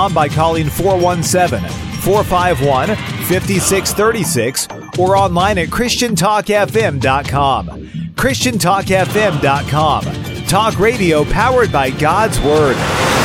ChristianTalkFM.com by calling 417-451-5636 or online at ChristianTalkFM.com. ChristianTalkFM.com. Talk radio powered by God's Word.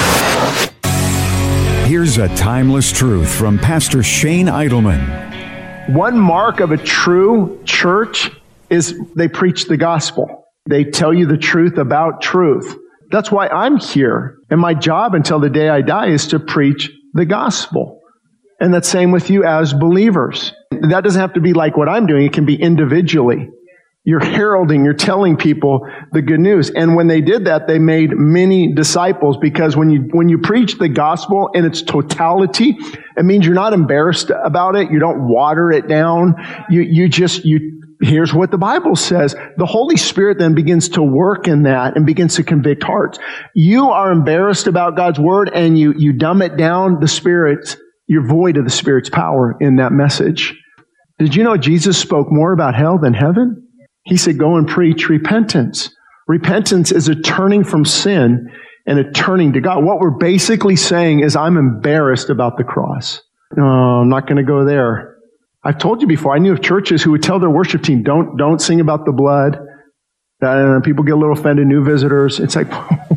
Here's a timeless truth from Pastor Shane Idleman. One mark of a true church is they preach the gospel. They tell you the truth about truth. That's why I'm here. And my job until the day I die is to preach the gospel. And that's same with you as believers. That doesn't have to be like what I'm doing. It can be individually. You're heralding, you're telling people the good news. And when they did that, they made many disciples, because when you preach the gospel in its totality, it means you're not embarrassed about it. You don't water it down. Here's what the Bible says. The Holy Spirit then begins to work in that and begins to convict hearts. You are embarrassed about God's word and you dumb it down, you're void of the Spirit's power in that message. Did you know Jesus spoke more about hell than heaven? He said, go and preach repentance. Repentance is a turning from sin and a turning to God. What we're basically saying is, I'm embarrassed about the cross. No, I'm not going to go there. I've told you before, I knew of churches who would tell their worship team, don't sing about the blood. People get a little offended, new visitors. It's like,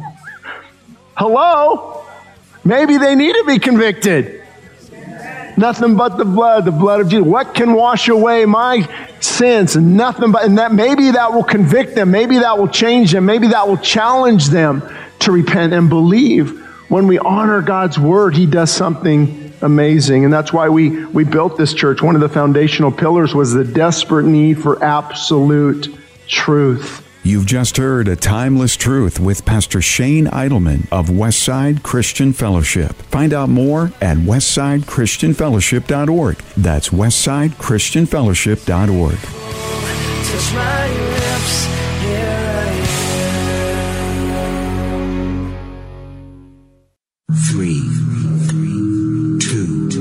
hello? Maybe they need to be convicted. Nothing but the blood of Jesus. What can wash away my sins? Nothing but, and that maybe that will convict them. Maybe that will change them. Maybe that will challenge them to repent and believe. When we honor God's word, He does something amazing. And that's why we built this church. One of the foundational pillars was the desperate need for absolute truth. You've just heard A Timeless Truth with Pastor Shane Idleman of Westside Christian Fellowship. Find out more at westsidechristianfellowship.org. That's westsidechristianfellowship.org. Touch my lips, here I am. 3, 2,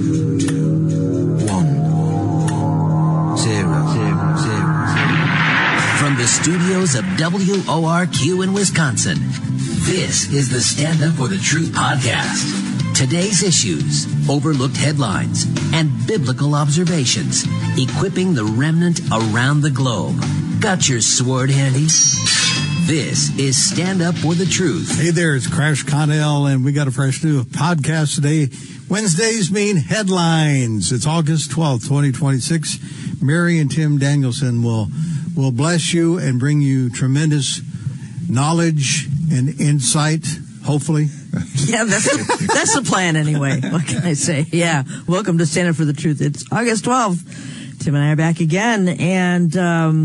1, 0. From the studios of WORQ in Wisconsin, this is the Stand Up for the Truth podcast. Today's issues, overlooked headlines, and biblical observations, equipping the remnant around the globe. Got your sword handy? This is Stand Up for the Truth. Hey there, it's Crash Connell, and we got a fresh new podcast today. Wednesdays mean headlines. It's August 12th, 2026. Mary and Tim Danielson will bless you and bring you tremendous knowledge and insight, hopefully. Yeah, that's the plan anyway. What can I say? Yeah, welcome to Stand Up for the Truth. It's August 12th. Tim and I are back again, and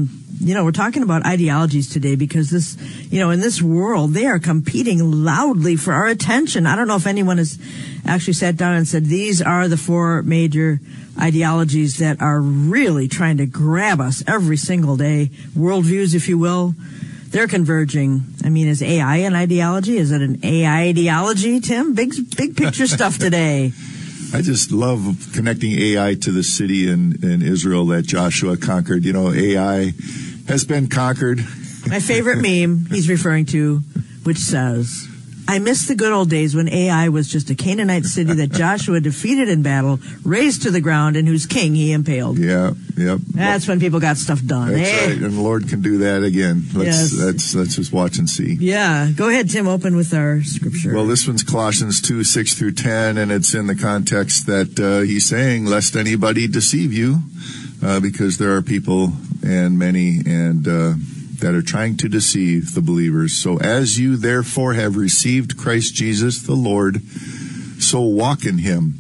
we're talking about ideologies today because in this world, they are competing loudly for our attention. I don't know if anyone has actually sat down and said, these are the 4 major ideologies that are really trying to grab us every single day. Worldviews, if you will. They're converging. I mean, is AI an ideology? Is it an AI ideology, Tim? Big picture stuff today. I just love connecting AI to the city in Israel that Joshua conquered. You know, AI has been conquered. My favorite meme he's referring to, which says, I miss the good old days when AI was just a Canaanite city that Joshua defeated in battle, razed to the ground, and whose king he impaled. Yeah, yep. That's when people got stuff done. That's right, and the Lord can do that again. Let's just watch and see. Yeah, go ahead, Tim, open with our scripture. Well, this one's Colossians 2, 6 through 10, and it's in the context that he's saying, lest anybody deceive you, because there are people and many that are trying to deceive the believers. So as you therefore have received Christ Jesus the Lord, so walk in him,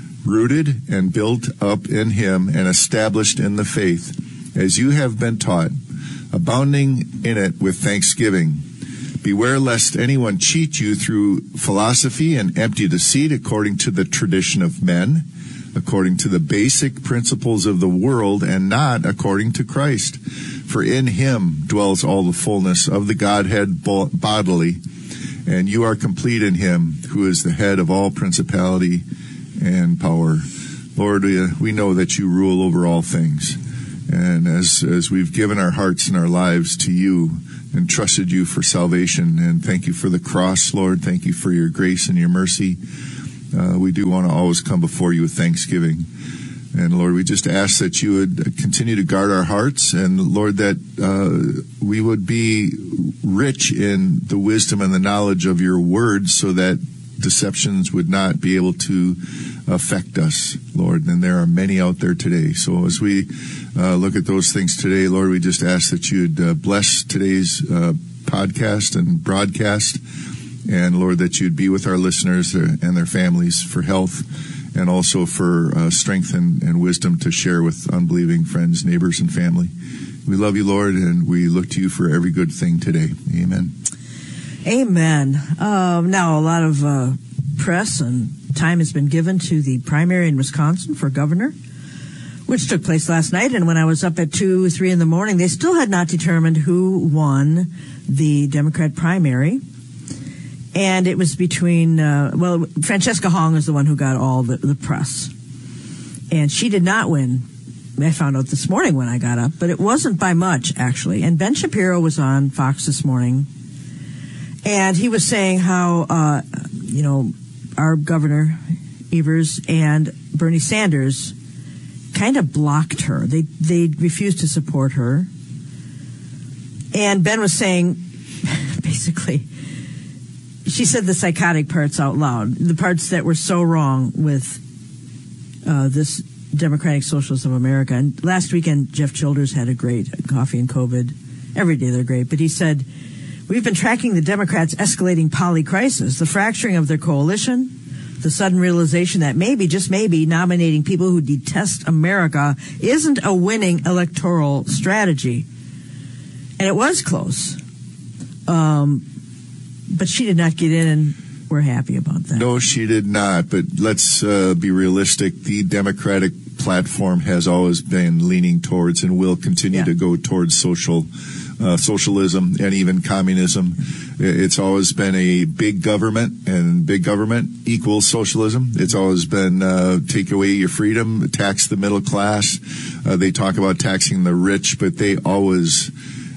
rooted and built up in him and established in the faith, as you have been taught, abounding in it with thanksgiving. Beware lest anyone cheat you through philosophy and empty deceit according to the tradition of men, according to the basic principles of the world, and not according to Christ. For in him dwells all the fullness of the Godhead bodily, and you are complete in him, who is the head of all principality and power. Lord, we know that you rule over all things. And as we've given our hearts and our lives to you and trusted you for salvation, and thank you for the cross, Lord. Thank you for your grace and your mercy. we do want to always come before you with thanksgiving. And Lord, we just ask that you would continue to guard our hearts, and Lord, that we would be rich in the wisdom and the knowledge of your word, so that deceptions would not be able to affect us, Lord. And there are many out there today. So as we look at those things today, Lord, we just ask that you'd bless today's podcast and broadcast, and Lord, that you'd be with our listeners and their families for health, and also for strength and wisdom to share with unbelieving friends, neighbors, and family. We love you, Lord, and we look to you for every good thing today. Amen. Amen. Now, a lot of press and time has been given to the primary in Wisconsin for governor, which took place last night. And when I was up at 2, 3 in the morning, they still had not determined who won the Democrat primary. And it was between, Francesca Hong is the one who got all the press. And she did not win. I found out this morning when I got up, but it wasn't by much, actually. And Ben Shapiro was on Fox this morning, and he was saying how, our Governor Evers and Bernie Sanders kind of blocked her. They refused to support her. And Ben was saying, basically, she said the psychotic parts out loud, the parts that were so wrong with this Democratic Socialists of America. And last weekend, Jeff Childers had a great Coffee and COVID. Every day they're great. But he said, we've been tracking the Democrats' escalating poly-crisis, the fracturing of their coalition, the sudden realization that maybe, just maybe, nominating people who detest America isn't a winning electoral strategy. And it was close. But she did not get in, and we're happy about that. No, she did not. But let's be realistic. The Democratic platform has always been leaning towards and will continue to go towards socialism and even communism. It's always been a big government, and big government equals socialism. It's always been take away your freedom, tax the middle class. They talk about taxing the rich, but they always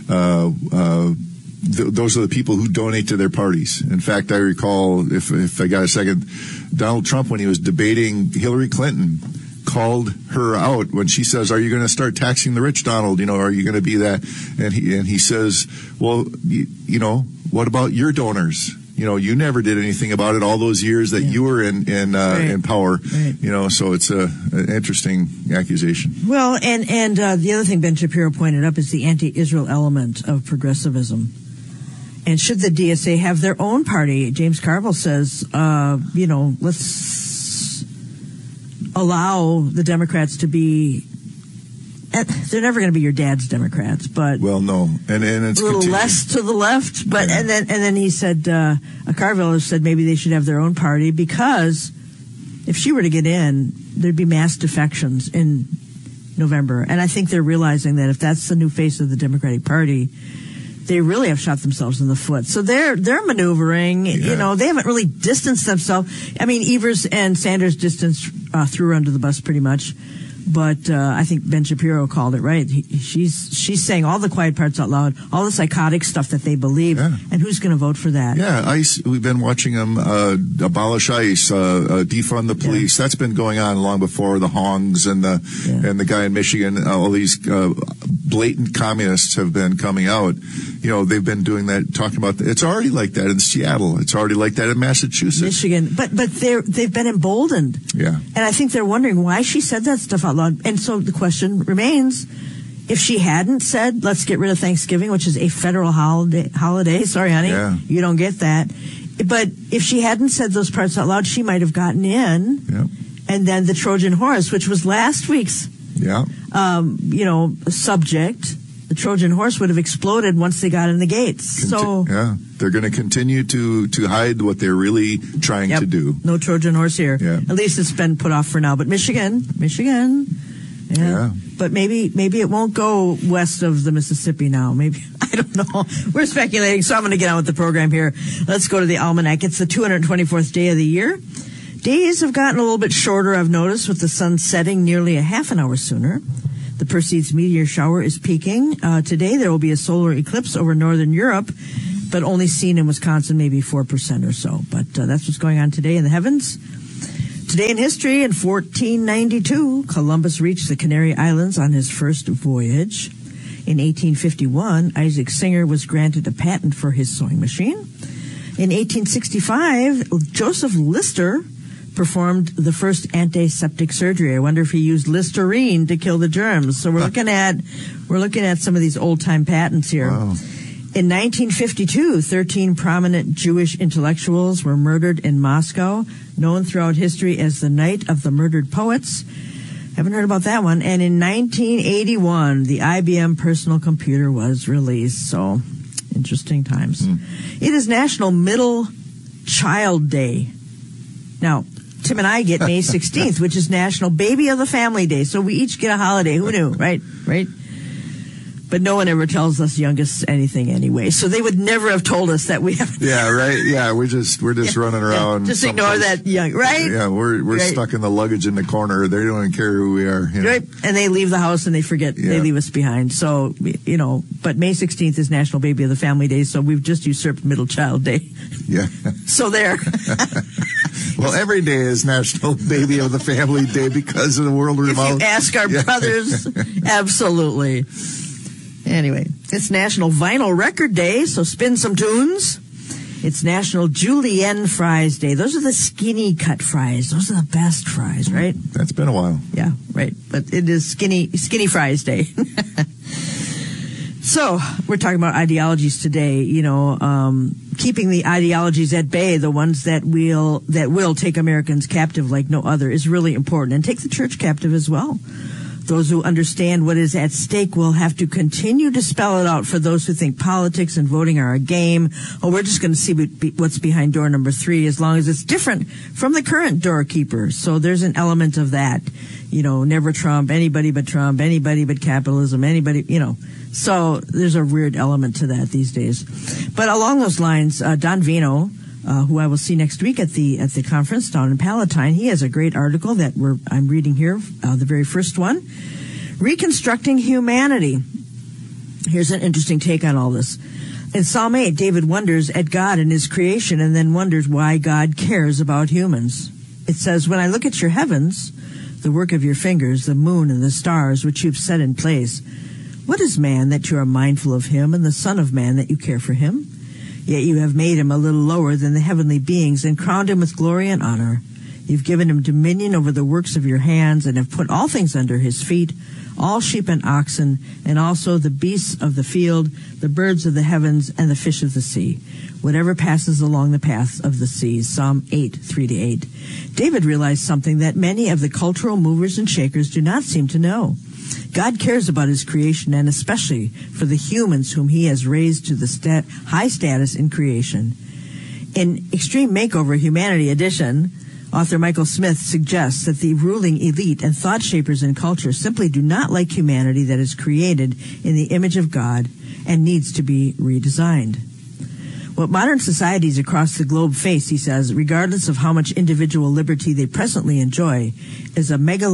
those are the people who donate to their parties. In fact, I recall, if I got a second, Donald Trump, when he was debating Hillary Clinton, called her out when she says, "Are you going to start taxing the rich, Donald? Are you going to be that?" And he says, "Well, what about your donors? You never did anything about it all those years that you were in power." Right. So it's an interesting accusation. Well, and the other thing Ben Shapiro pointed up is the anti-Israel element of progressivism. And should the DSA have their own party? James Carville says, let's allow the Democrats to be. They're never going to be your dad's Democrats, but no, and it's a little less to the left. But and then he said, Carville said maybe they should have their own party, because if she were to get in, there'd be mass defections in November. And I think they're realizing that if that's the new face of the Democratic Party, they really have shot themselves in the foot. So they're maneuvering. Yeah. They haven't really distanced themselves. I mean, Evers and Sanders threw her under the bus pretty much. But I think Ben Shapiro called it right. She's saying all the quiet parts out loud, all the psychotic stuff that they believe, and who's going to vote for that? Yeah, ICE. We've been watching them abolish ICE, defund the police. That's been going on long before the Hongs and the guy in Michigan. All these blatant communists have been coming out. They've been doing that, talking about it's already like that in Seattle. It's already like that in Massachusetts, Michigan. But they've been emboldened. Yeah, and I think they're wondering why she said that stuff out loud. And so the question remains, if she hadn't said, let's get rid of Thanksgiving, which is a federal holiday. Sorry, honey, you don't get that. But if she hadn't said those parts out loud, she might have gotten in. Yep. And then the Trojan horse, which was last week's, subject, the Trojan horse would have exploded once they got in the gates. They're going to continue to hide what they're really trying to do. No Trojan horse here. Yeah. At least it's been put off for now. But Michigan. Yeah. But maybe it won't go west of the Mississippi now. Maybe. I don't know. We're speculating, so I'm going to get on with the program here. Let's go to the almanac. It's the 224th day of the year. Days have gotten a little bit shorter, I've noticed, with the sun setting nearly a half an hour sooner. The Perseids meteor shower is peaking. Today there will be a solar eclipse over northern Europe, but only seen in Wisconsin, maybe 4% or so. But that's what's going on today in the heavens. Today in history, in 1492, Columbus reached the Canary Islands on his first voyage. In 1851, Isaac Singer was granted a patent for his sewing machine. In 1865, Joseph Lister performed the first antiseptic surgery. I wonder if he used Listerine to kill the germs. So we're looking at some of these old-time patents here. Wow. In 1952, 13 prominent Jewish intellectuals were murdered in Moscow, known throughout history as the Night of the Murdered Poets. Haven't heard about that one. And in 1981, the IBM personal computer was released. So, interesting times. It is National Middle Child Day. Now, Tim and I get May 16th, which is National Baby of the Family Day. So we each get a holiday. Who knew, right? Right? But no one ever tells us youngest anything anyway. So they would never have told us that we have. Yeah, right. Yeah, we're just running around. Just ignore that young, right? Yeah, we're right. Stuck in the luggage in the corner. They don't even care who we are. You know? Right. And they leave the house and they forget. Yeah. They leave us behind. So, you know, but May 16th is National Baby of the Family Day. So we've just usurped Middle Child Day. Yeah. So there. Well, every day is National Baby of the Family Day because of the world remote. If you ask our brothers, absolutely. Anyway, it's National Vinyl Record Day, so spin some tunes. It's National Julienne Fries Day. Those are the skinny cut fries. Those are the best fries, right? That's been a while. Yeah, right. But it is Skinny Fries Day. So, we're talking about ideologies today, you know, keeping the ideologies at bay, the ones that will take Americans captive like no other, is really important, and take the church captive as well. Those who understand what is at stake will have to continue to spell it out for those who think politics and voting are a game. Oh, we're just going to see what's behind door number 3, as long as it's different from the current doorkeeper. So there's an element of that. You know, never Trump, anybody but capitalism, anybody, you know. So there's a weird element to that these days. But along those lines, Don Vino, who I will see next week at the conference down in Palatine, he has a great article that I'm reading here, the very first one, Reconstructing Humanity. Here's an interesting take on all this. In Psalm 8, David wonders at God and his creation, and then wonders why God cares about humans. It says, when I look at your heavens, the work of your fingers, the moon and the stars which you've set in place, what is man that you are mindful of him, and the son of man that you care for him? Yet you have made him a little lower than the heavenly beings and crowned him with glory and honor. You've given him dominion over the works of your hands and have put all things under his feet, all sheep and oxen, and also the beasts of the field, the birds of the heavens, and the fish of the sea, whatever passes along the paths of the seas. Psalm 8, 3-8. David realized something that many of the cultural movers and shakers do not seem to know. God cares about his creation, and especially for the humans whom he has raised to the high status in creation. In Extreme Makeover Humanity Edition, author Michael Smith suggests that the ruling elite and thought shapers in culture simply do not like humanity that is created in the image of God and needs to be redesigned. What modern societies across the globe face, he says, regardless of how much individual liberty they presently enjoy, is a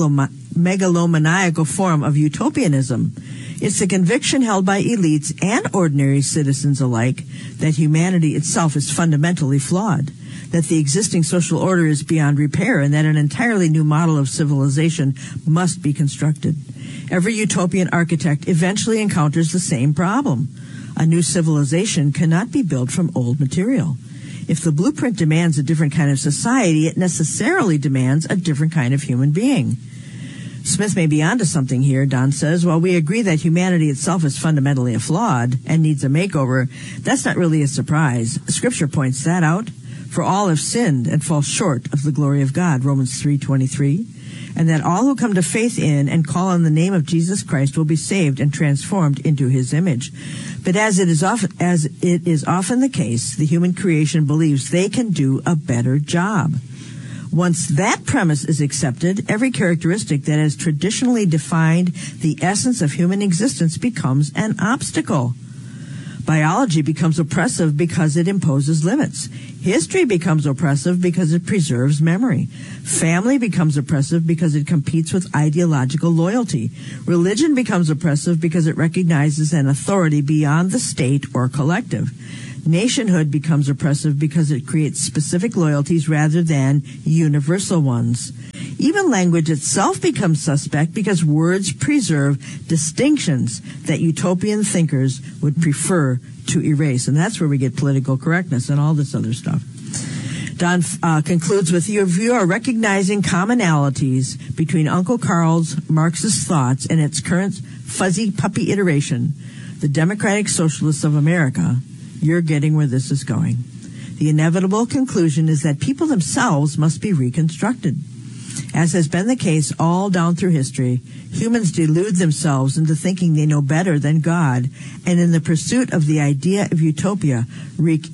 megalomaniacal form of utopianism. It's the conviction held by elites and ordinary citizens alike that humanity itself is fundamentally flawed, that the existing social order is beyond repair, and that an entirely new model of civilization must be constructed. Every utopian architect eventually encounters the same problem. A new civilization cannot be built from old material. If the blueprint demands a different kind of society, it necessarily demands a different kind of human being. Smith may be onto something here, Don says. While we agree that humanity itself is fundamentally flawed and needs a makeover, that's not really a surprise. Scripture points that out. For all have sinned and fall short of the glory of God, Romans 3:23. And that all who come to faith in and call on the name of Jesus Christ will be saved and transformed into his image. But as it is often the case, the human creation believes they can do a better job. Once that premise is accepted, every characteristic that has traditionally defined the essence of human existence becomes an obstacle. Biology becomes oppressive because it imposes limits. History becomes oppressive because it preserves memory. Family becomes oppressive because it competes with ideological loyalty. Religion becomes oppressive because it recognizes an authority beyond the state or collective. Nationhood becomes oppressive because it creates specific loyalties rather than universal ones. Even language itself becomes suspect because words preserve distinctions that utopian thinkers would prefer to erase. And that's where we get political correctness and all this other stuff. Don concludes with, if you are recognizing commonalities between Uncle Carl's Marxist thoughts and its current fuzzy puppy iteration, the Democratic Socialists of America, you're getting where this is going. The inevitable conclusion is that people themselves must be reconstructed. As has been the case all down through history, humans delude themselves into thinking they know better than God, and in the pursuit of the idea of utopia, wreak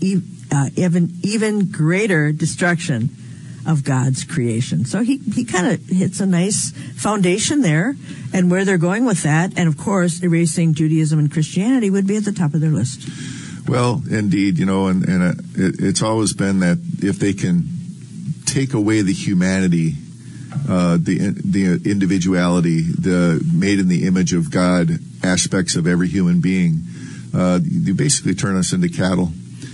even greater destruction of God's creation. So he kind of hits a nice foundation there, and where they're going with that, and of course, erasing Judaism and Christianity would be at the top of their list. Well, indeed, it's always been that if they can take away the humanity, the individuality, the made in the image of God aspects of every human being, you basically turn us into cattle.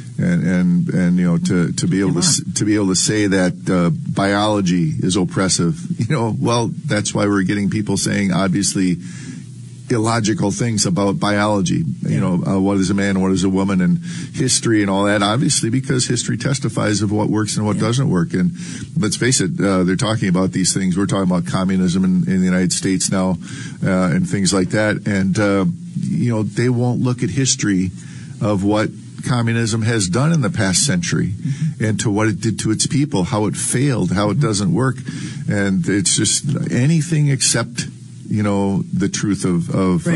And to be able to say that biology is oppressive, well, that's why we're getting people saying obviously illogical things about biology. What is a man, what is a woman, and history and all that. Obviously, because history testifies of what works and what doesn't work. And let's face it, they're talking about these things. We're talking about communism in the United States now, and things like that. And they won't look at history of what communism has done in the past century and to what it did to its people, how it failed, how it doesn't work. And it's just anything except the truth of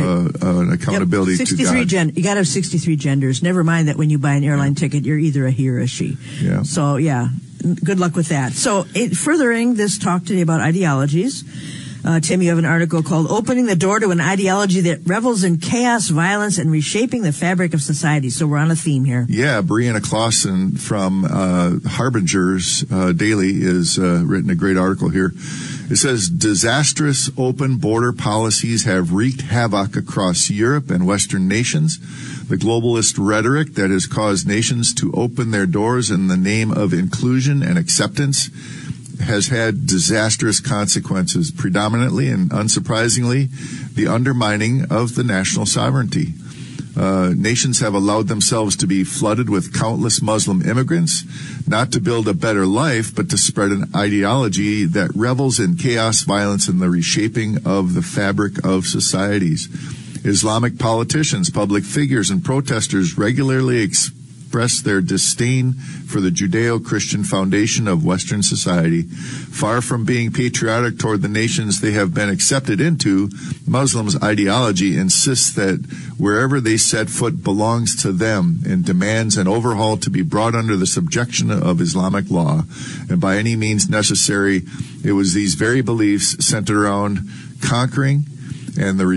an accountability to God. You got to have 63 genders. Never mind that when you buy an airline ticket, you're either a he or a she. Yeah. So, good luck with that. So, furthering this talk today about ideologies, Tim, you have an article called Opening the Door to an Ideology That Revels in Chaos, Violence, and Reshaping the Fabric of Society. So we're on a theme here. Yeah, Brianna Clausen from Harbingers Daily has written a great article here. It says, disastrous open border policies have wreaked havoc across Europe and Western nations. The globalist rhetoric that has caused nations to open their doors in the name of inclusion and acceptance has had disastrous consequences, predominantly and unsurprisingly, the undermining of the national sovereignty. Nations have allowed themselves to be flooded with countless Muslim immigrants, not to build a better life, but to spread an ideology that revels in chaos, violence, and the reshaping of the fabric of societies. Islamic politicians, public figures, and protesters regularly express their disdain for the Judeo-Christian foundation of Western society. Far from being patriotic toward the nations they have been accepted into, Muslims' ideology insists that wherever they set foot belongs to them and demands an overhaul to be brought under the subjection of Islamic law. And by any means necessary, it was these very beliefs centered around conquering, and that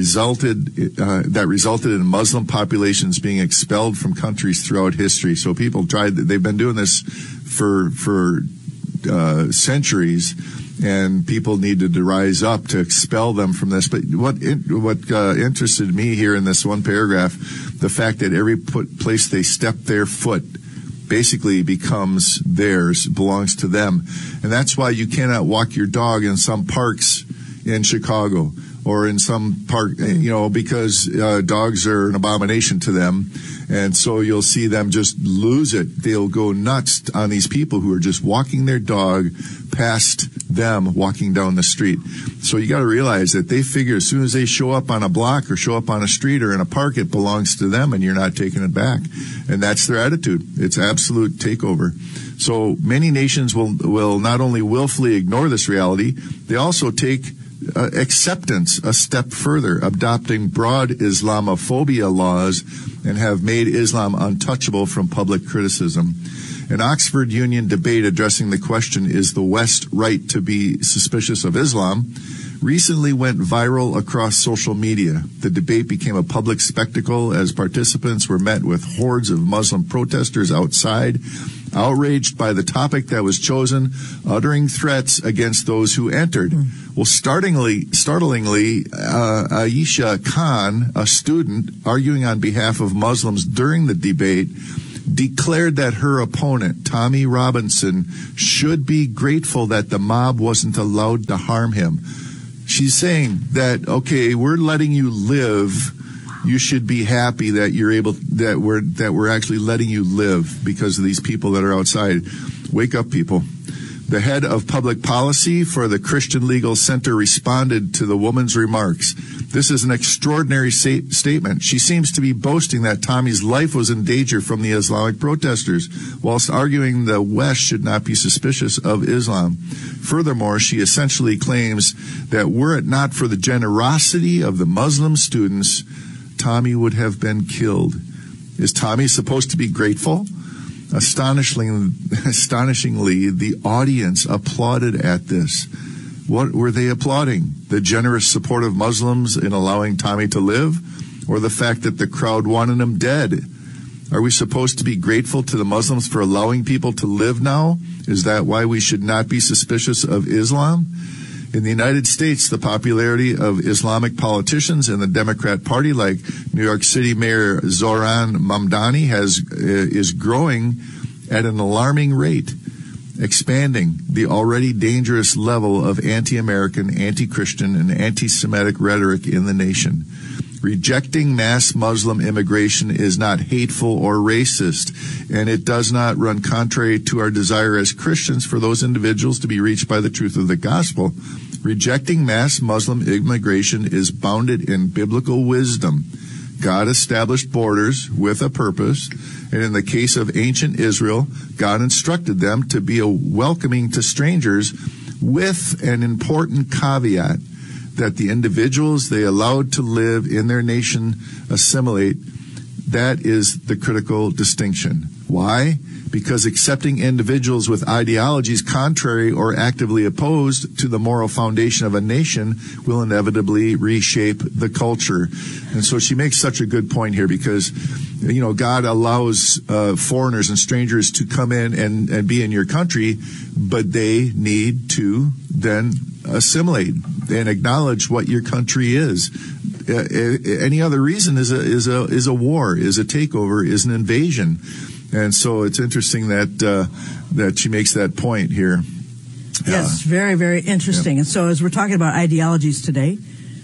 resulted in Muslim populations being expelled from countries throughout history. So people they've been doing this for centuries, and people needed to rise up to expel them from this. But what interested me here in this one paragraph, the fact that every place they step their foot basically becomes theirs, belongs to them. And that's why you cannot walk your dog in some parks in Chicago or in some park, because dogs are an abomination to them. And so you'll see them just lose it. They'll go nuts on these people who are just walking their dog past them walking down the street. So you got to realize that they figure as soon as they show up on a block or show up on a street or in a park, it belongs to them and you're not taking it back. And that's their attitude. It's absolute takeover. So many nations will not only willfully ignore this reality, they also take acceptance a step further, adopting broad Islamophobia laws and have made Islam untouchable from public criticism. An Oxford Union debate addressing the question, is the West right to be suspicious of Islam, recently went viral across social media. The debate became a public spectacle as participants were met with hordes of Muslim protesters outside, outraged by the topic that was chosen, uttering threats against those who entered. Well, startlingly, Aisha Khan, a student arguing on behalf of Muslims during the debate, declared that her opponent, Tommy Robinson, should be grateful that the mob wasn't allowed to harm him. She's saying that, okay, we're letting you live. You should be happy that we're actually letting you live because of these people that are outside. Wake up, people. The head of public policy for the Christian Legal Center responded to the woman's remarks. This is an extraordinary statement. She seems to be boasting that Tommy's life was in danger from the Islamic protesters, whilst arguing the West should not be suspicious of Islam. Furthermore, she essentially claims that were it not for the generosity of the Muslim students, Tommy would have been killed. Is Tommy supposed to be grateful? Astonishingly, the audience applauded at this. What were they applauding? The generous support of Muslims in allowing Tommy to live, or the fact that the crowd wanted him dead? Are we supposed to be grateful to the Muslims for allowing people to live now? Is that why we should not be suspicious of Islam? In the United States, the popularity of Islamic politicians in the Democrat Party, like New York City Mayor Zohran Mamdani, is growing at an alarming rate, expanding the already dangerous level of anti-American, anti-Christian, and anti-Semitic rhetoric in the nation. Rejecting mass Muslim immigration is not hateful or racist, and it does not run contrary to our desire as Christians for those individuals to be reached by the truth of the gospel. Rejecting mass Muslim immigration is bounded in biblical wisdom. God established borders with a purpose, and in the case of ancient Israel, God instructed them to be welcoming to strangers with an important caveat that the individuals they allowed to live in their nation assimilate. That is the critical distinction. Why? Because accepting individuals with ideologies contrary or actively opposed to the moral foundation of a nation will inevitably reshape the culture. And so she makes such a good point here because, you know, God allows foreigners and strangers to come in and be in your country, but they need to then assimilate and acknowledge what your country is. Any other reason is a war, is a takeover, is an invasion. And so it's interesting that she makes that point here. Yes, very, very interesting. Yeah. And so as we're talking about ideologies today,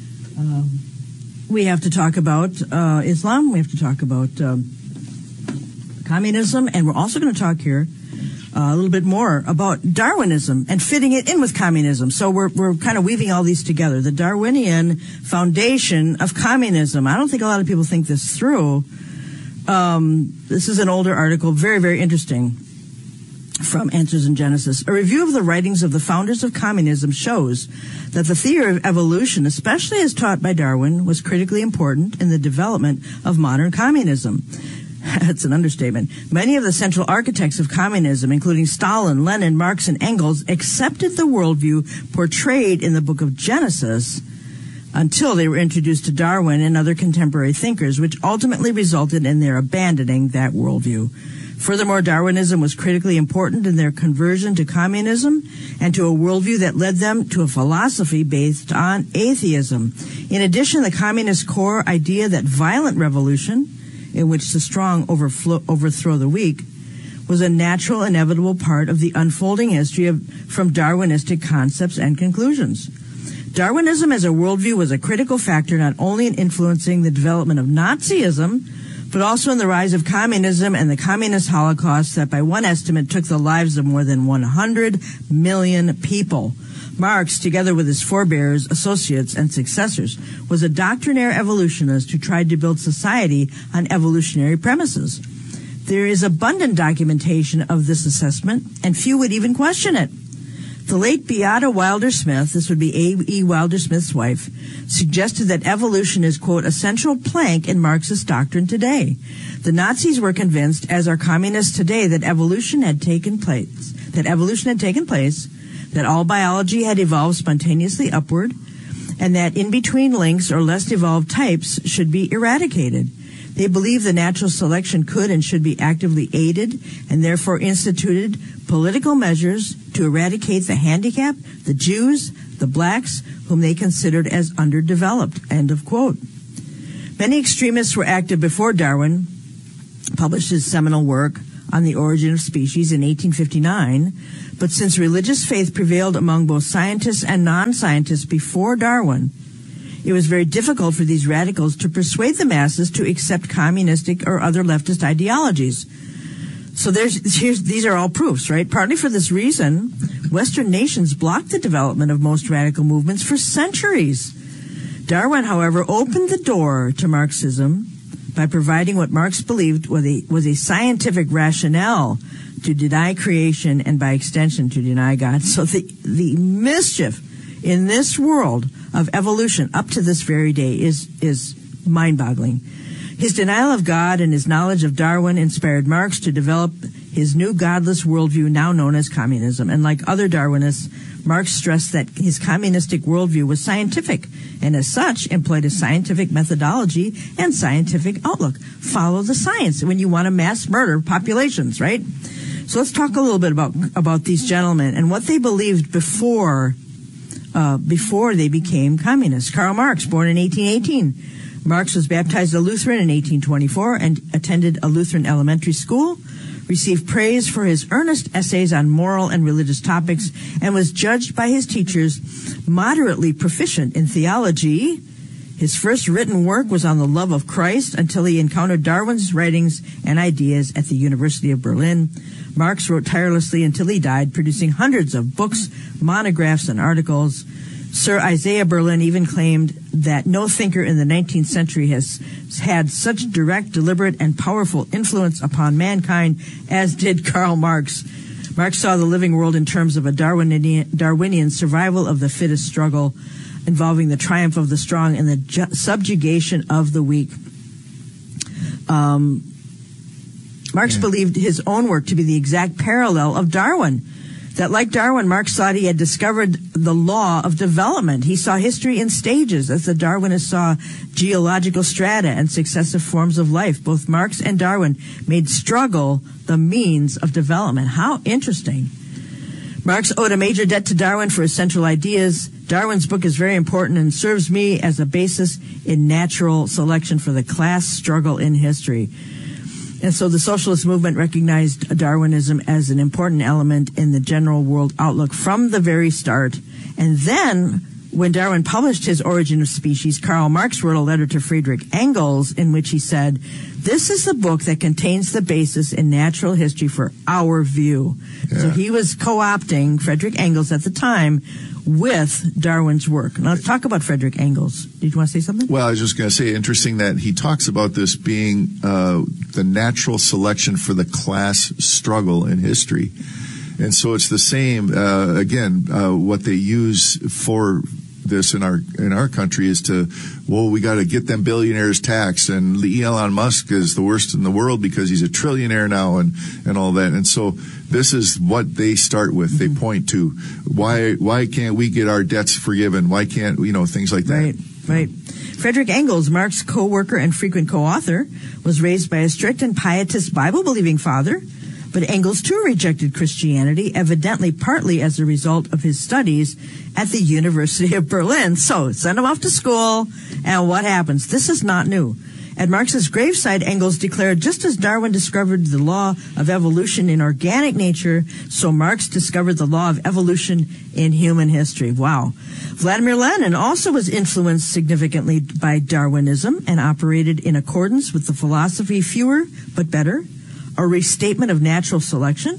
we have to talk about Islam, we have to talk about communism, and we're also going to talk here a little bit more about Darwinism and fitting it in with communism. So we're kind of weaving all these together. The Darwinian foundation of communism. I don't think a lot of people think this through. This is an older article, very, very interesting, from Answers in Genesis. A review of the writings of the founders of communism shows that the theory of evolution, especially as taught by Darwin, was critically important in the development of modern communism. That's an understatement. Many of the central architects of communism, including Stalin, Lenin, Marx, and Engels, accepted the worldview portrayed in the book of Genesis until they were introduced to Darwin and other contemporary thinkers, which ultimately resulted in their abandoning that worldview. Furthermore, Darwinism was critically important in their conversion to communism and to a worldview that led them to a philosophy based on atheism. In addition, the communist core idea that violent revolution, in which the strong overthrow the weak, was a natural, inevitable part of the unfolding history from Darwinistic concepts and conclusions. Darwinism as a worldview was a critical factor not only in influencing the development of Nazism, but also in the rise of communism and the communist Holocaust that by one estimate took the lives of more than 100 million people. Marx, together with his forebears, associates, and successors, was a doctrinaire evolutionist who tried to build society on evolutionary premises. There is abundant documentation of this assessment, and few would even question it. The late Beata Wilder Smith, this would be A.E. Wilder Smith's wife, suggested that evolution is, quote, a central plank in Marxist doctrine today. The Nazis were convinced, as are communists today, that evolution had taken place, that all biology had evolved spontaneously upward, and that in-between links or less evolved types should be eradicated. They believed the natural selection could and should be actively aided, and therefore instituted political measures to eradicate the handicapped, the Jews, the blacks, whom they considered as underdeveloped, end of quote. Many extremists were active before Darwin published his seminal work on the origin of species in 1859, but since religious faith prevailed among both scientists and non-scientists before Darwin, it was very difficult for these radicals to persuade the masses to accept communistic or other leftist ideologies. So these are all proofs, right? Partly for this reason, Western nations blocked the development of most radical movements for centuries. Darwin, however, opened the door to Marxism by providing what Marx believed was a scientific rationale to deny creation and by extension to deny God. So the mischief in this world of evolution up to this very day is mind-boggling. His denial of God and his knowledge of Darwin inspired Marx to develop his new godless worldview now known as communism. And like other Darwinists, Marx stressed that his communistic worldview was scientific and as such employed a scientific methodology and scientific outlook. Follow the science when you want to mass murder populations, right? So let's talk a little bit about these gentlemen and what they believed before they became communists. Karl Marx, born in 1818. Marx was baptized a Lutheran in 1824 and attended a Lutheran elementary school, received praise for his earnest essays on moral and religious topics, and was judged by his teachers moderately proficient in theology. His first written work was on the love of Christ until he encountered Darwin's writings and ideas at the University of Berlin. Marx wrote tirelessly until he died, producing hundreds of books, monographs, and articles. Sir Isaiah Berlin even claimed that no thinker in the 19th century has had such direct, deliberate, and powerful influence upon mankind as did Karl Marx. Marx saw the living world in terms of a Darwinian survival of the fittest struggle involving the triumph of the strong and the subjugation of the weak. Marx believed his own work to be the exact parallel of Darwin. That like Darwin, Marx thought he had discovered the law of development. He saw history in stages, as the Darwinists saw geological strata and successive forms of life. Both Marx and Darwin made struggle the means of development. How interesting. Marx owed a major debt to Darwin for his central ideas. Darwin's book is very important and serves me as a basis in natural selection for the class struggle in history. And so the socialist movement recognized Darwinism as an important element in the general world outlook from the very start. And then, when Darwin published his Origin of Species, Karl Marx wrote a letter to Friedrich Engels in which he said, "This is the book that contains the basis in natural history for our view." Yeah. So he was co-opting Friedrich Engels at the time with Darwin's work. Now let's talk about Friedrich Engels. Did you want to say something? Well, I was just going to say, interesting that he talks about this being the natural selection for the class struggle in history. And so it's the same, what they use for this in our country is we got to get them billionaires taxed, and Elon Musk is the worst in the world because he's a trillionaire now and all that. And so this is what they start with. They point to why can't we get our debts forgiven? Why can't things like that? Right. Friedrich Engels, Marx's co-worker and frequent co-author, was raised by a strict and pietist Bible-believing father. But Engels, too, rejected Christianity, evidently partly as a result of his studies at the University of Berlin. So, send him off to school, and what happens? This is not new. At Marx's graveside, Engels declared, just as Darwin discovered the law of evolution in organic nature, so Marx discovered the law of evolution in human history. Wow. Vladimir Lenin also was influenced significantly by Darwinism and operated in accordance with the philosophy fewer but better, a restatement of natural selection.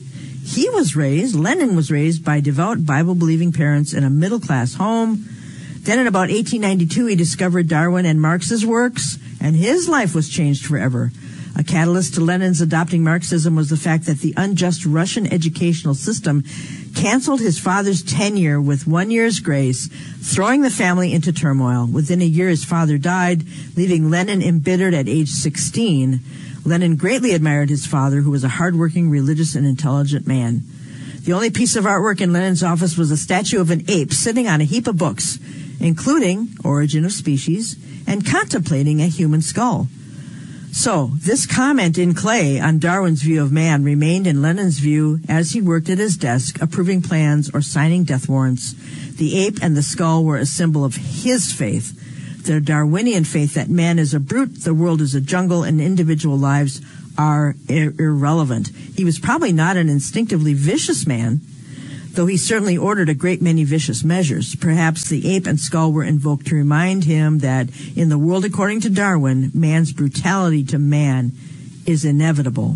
Lenin was raised by devout Bible-believing parents in a middle-class home. Then in about 1892, he discovered Darwin and Marx's works, and his life was changed forever. A catalyst to Lenin's adopting Marxism was the fact that the unjust Russian educational system canceled his father's tenure with 1 year's grace, throwing the family into turmoil. Within a year, his father died, leaving Lenin embittered at age 16. Lenin greatly admired his father, who was a hardworking, religious, and intelligent man. The only piece of artwork in Lenin's office was a statue of an ape sitting on a heap of books, including Origin of Species and contemplating a human skull. So, this comment in clay on Darwin's view of man remained in Lenin's view as he worked at his desk, approving plans or signing death warrants. The ape and the skull were a symbol of his faith, the Darwinian faith that man is a brute, the world is a jungle, and individual lives are irrelevant. He was probably not an instinctively vicious man, though he certainly ordered a great many vicious measures. Perhaps the ape and skull were invoked to remind him that in the world according to Darwin, man's brutality to man is inevitable.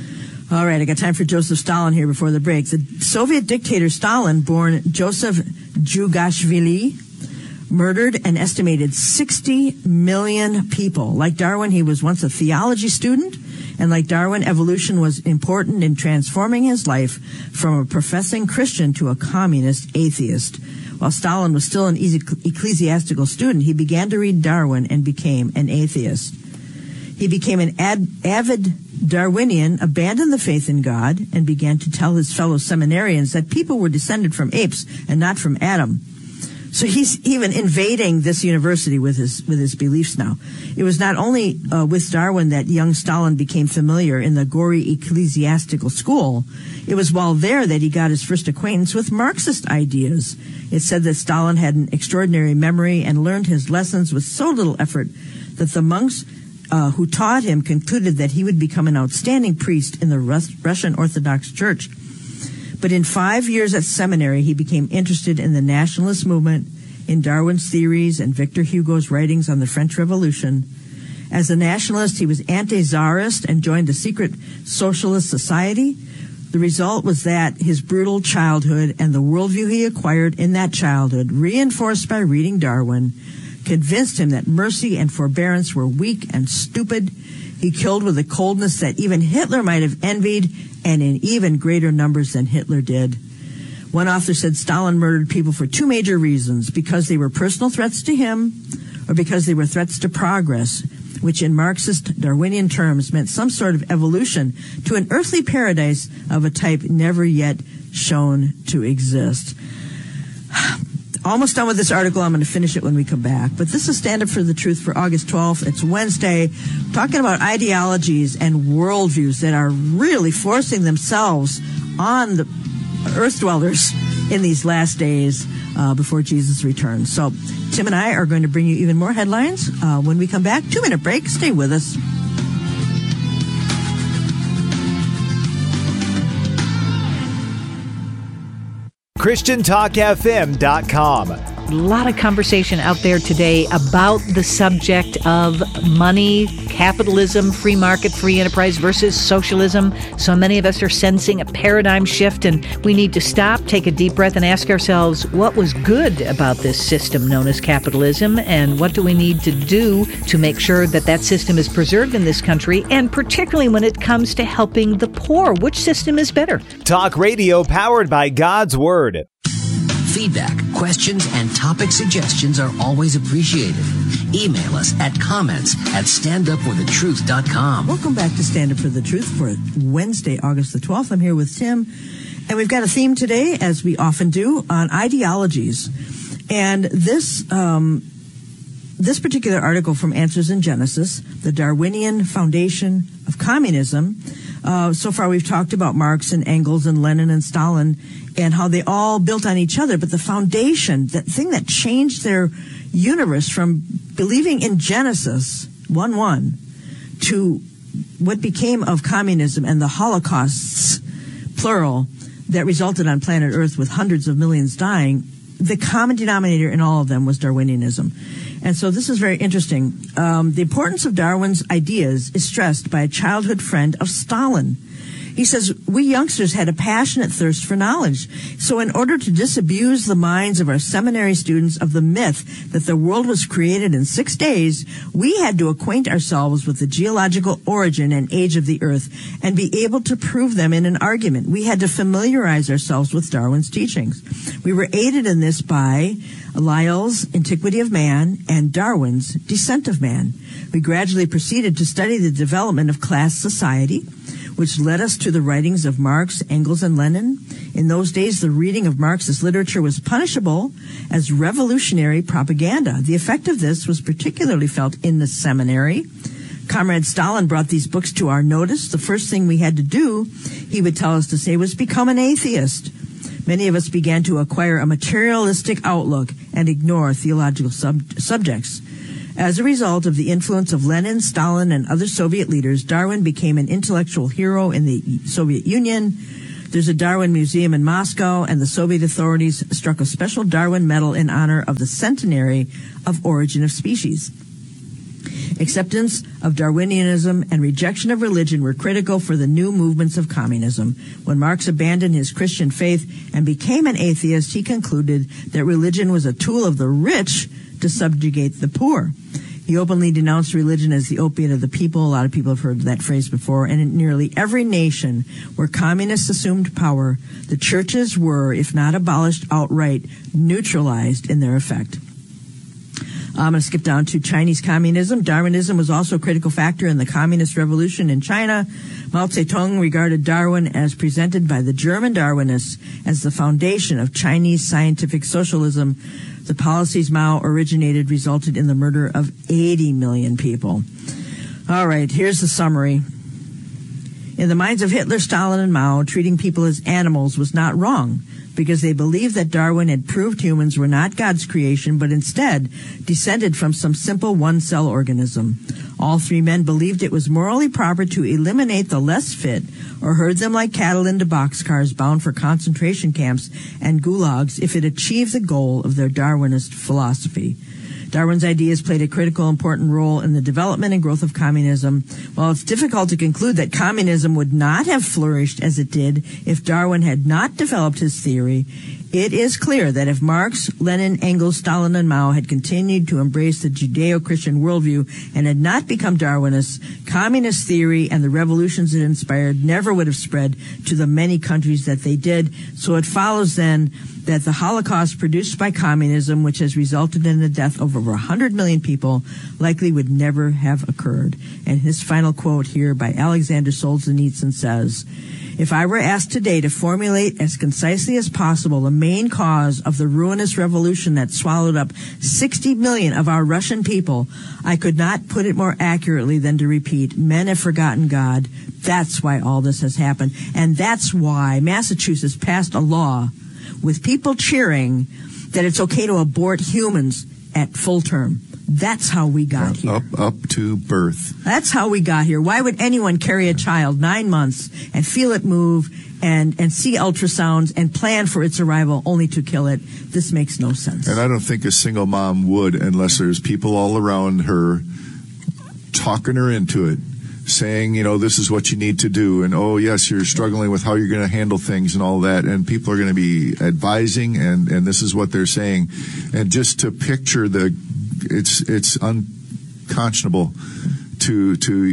All right, I got time for Joseph Stalin here before the break. The Soviet dictator Stalin, born Joseph Jugashvili, murdered an estimated 60 million people. Like Darwin, he was once a theology student, and like Darwin, evolution was important in transforming his life from a professing Christian to a communist atheist. While Stalin was still an ecclesiastical student, he began to read Darwin and became an atheist. He became an avid Darwinian, abandoned the faith in God, and began to tell his fellow seminarians that people were descended from apes and not from Adam. So he's even invading this university with his beliefs now. It was not only with Darwin that young Stalin became familiar in the Gori Ecclesiastical School. It was while there that he got his first acquaintance with Marxist ideas. It's said that Stalin had an extraordinary memory and learned his lessons with so little effort that the monks who taught him concluded that he would become an outstanding priest in the Russian Orthodox Church. But in 5 years at seminary, he became interested in the nationalist movement, in Darwin's theories, and Victor Hugo's writings on the French Revolution. As a nationalist, he was anti-czarist and joined a secret socialist society. The result was that his brutal childhood and the worldview he acquired in that childhood, reinforced by reading Darwin, convinced him that mercy and forbearance were weak and stupid. He killed with a coldness that even Hitler might have envied, and in even greater numbers than Hitler did. One author said Stalin murdered people for two major reasons: because they were personal threats to him, or because they were threats to progress, which in Marxist Darwinian terms meant some sort of evolution to an earthly paradise of a type never yet shown to exist. Almost done with this article. I'm going to finish it when we come back. But this is Stand Up for the Truth for August 12th. It's Wednesday, talking about ideologies and worldviews that are really forcing themselves on the earth dwellers in these last days before Jesus returns. So Tim and I are going to bring you even more headlines when we come back. 2-minute break. Stay with us. ChristianTalkFM.com. A lot of conversation out there today about the subject of money, capitalism, free market, free enterprise versus socialism. So many of us are sensing a paradigm shift, and we need to stop, take a deep breath, and ask ourselves, what was good about this system known as capitalism, and what do we need to do to make sure that that system is preserved in this country, and particularly when it comes to helping the poor, which system is better? Talk radio powered by God's Word. Feedback, questions, and topic suggestions are always appreciated. Email us at comments@standupforthetruth.com. Welcome back to Stand Up for the Truth for Wednesday, August the 12th. I'm here with Tim, and we've got a theme today, as we often do, on ideologies. And this particular article from Answers in Genesis, the Darwinian Foundation of Communism. So far we've talked about Marx and Engels and Lenin and Stalin and how they all built on each other. But the foundation, that thing that changed their universe from believing in Genesis 1:1 to what became of communism and the holocausts, plural, that resulted on planet Earth with hundreds of millions dying, the common denominator in all of them was Darwinianism. And so this is very interesting. The importance of Darwin's ideas is stressed by a childhood friend of Stalin. He says, we youngsters had a passionate thirst for knowledge. So in order to disabuse the minds of our seminary students of the myth that the world was created in 6 days, we had to acquaint ourselves with the geological origin and age of the earth and be able to prove them in an argument. We had to familiarize ourselves with Darwin's teachings. We were aided in this by Lyell's Antiquity of Man and Darwin's Descent of Man. We gradually proceeded to study the development of class society, which led us to the writings of Marx, Engels, and Lenin. In those days, the reading of Marxist literature was punishable as revolutionary propaganda. The effect of this was particularly felt in the seminary. Comrade Stalin brought these books to our notice. The first thing we had to do, he would tell us to say, was become an atheist. Many of us began to acquire a materialistic outlook and ignore theological subjects. As a result of the influence of Lenin, Stalin, and other Soviet leaders, Darwin became an intellectual hero in the Soviet Union. There's a Darwin Museum in Moscow, and the Soviet authorities struck a special Darwin medal in honor of the centenary of Origin of Species. Acceptance of Darwinianism and rejection of religion were critical for the new movements of communism. When Marx abandoned his Christian faith and became an atheist, he concluded that religion was a tool of the rich to subjugate the poor. He openly denounced religion as the opiate of the people. A lot of people have heard that phrase before. And in nearly every nation where communists assumed power, the churches were, if not abolished outright, neutralized in their effect. I'm going to skip down to Chinese communism. Darwinism was also a critical factor in the communist revolution in China. Mao Zedong regarded Darwin as presented by the German Darwinists as the foundation of Chinese scientific socialism. The policies Mao originated resulted in the murder of 80 million people. All right, here's the summary. In the minds of Hitler, Stalin, and Mao, treating people as animals was not wrong, because they believed that Darwin had proved humans were not God's creation, but instead descended from some simple one-cell organism. All three men believed it was morally proper to eliminate the less fit or herd them like cattle into boxcars bound for concentration camps and gulags if it achieved the goal of their Darwinist philosophy. Darwin's ideas played a critical, important role in the development and growth of communism. While it's difficult to conclude that communism would not have flourished as it did if Darwin had not developed his theory, it is clear that if Marx, Lenin, Engels, Stalin, and Mao had continued to embrace the Judeo-Christian worldview and had not become Darwinists, communist theory and the revolutions it inspired never would have spread to the many countries that they did. So it follows then that the Holocaust produced by communism, which has resulted in the death of over 100 million people, likely would never have occurred. And his final quote here by Alexander Solzhenitsyn says, "If I were asked today to formulate as concisely as possible the main cause of the ruinous revolution that swallowed up 60 million of our Russian people, I could not put it more accurately than to repeat, men have forgotten God. That's why all this has happened. And that's why Massachusetts passed a law with people cheering that it's okay to abort humans at full term. That's how we got here. Up to birth. That's how we got here. Why would anyone carry a child 9 months and feel it move and see ultrasounds and plan for its arrival only to kill it? This makes no sense. And I don't think a single mom would unless there's people all around her talking her into it, saying, you know, this is what you need to do. And, oh, yes, you're struggling with how you're going to handle things and all that. And people are going to be advising, and this is what they're saying. And just to picture it's unconscionable to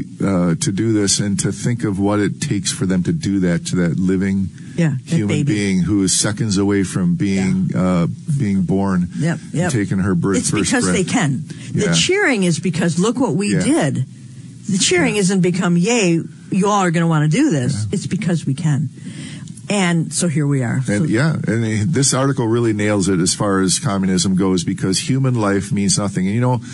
do this and to think of what it takes for them to do that to that living human being who is seconds away from being born, and taking her it's first because breath. They can. The cheering is because look what we did. The cheering isn't become, yay, you all are going to want to do this. Yeah. It's because we can. And so here we are. And and this article really nails it as far as communism goes, because human life means nothing. And, you know,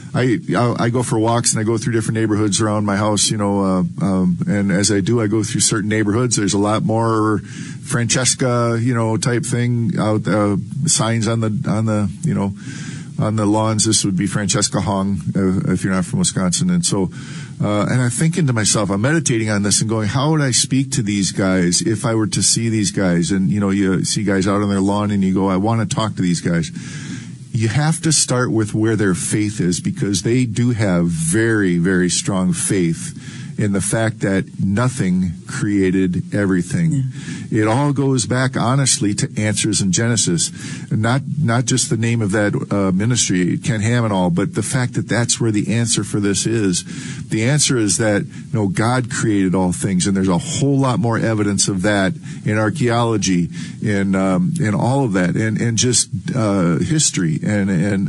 I go for walks and I go through different neighborhoods around my house, you know, and as I do, I go through certain neighborhoods. There's a lot more Francesca, you know, type thing out, signs on the, you know, on the lawns. This would be Francesca Hong, if you're not from Wisconsin. And so, and I'm thinking to myself, I'm meditating on this and going, how would I speak to these guys if I were to see these guys? And, you know, you see guys out on their lawn and you go, I want to talk to these guys. You have to start with where their faith is, because they do have very, very strong faith in the fact that nothing created everything. Yeah. It all goes back, honestly, to Answers in Genesis. Not just the name of that ministry, Ken Ham and all, but the fact that that's where the answer for this is. The answer is that, no, God created all things, and there's a whole lot more evidence of that in archaeology, in all of that, and just history and